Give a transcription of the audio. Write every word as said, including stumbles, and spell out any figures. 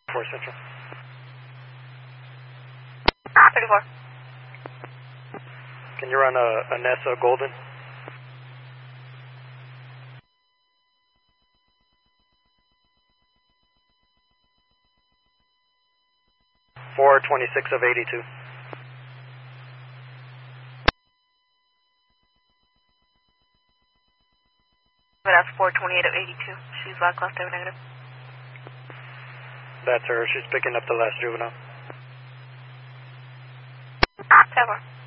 four Central. thirty-four. Can you run a, a Nessa Golden? four twenty-six of eighty-two. That's four twenty-eight of eighty-two. She's black left over negative. That's her. She's picking up the last juvenile. Seven.